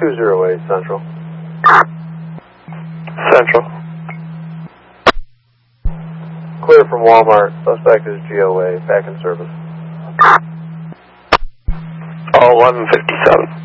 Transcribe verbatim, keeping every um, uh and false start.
two zero eight, Central. Central. Clear from Walmart. Suspect is G O A. Back in service. Oh, eleven fifty-seven.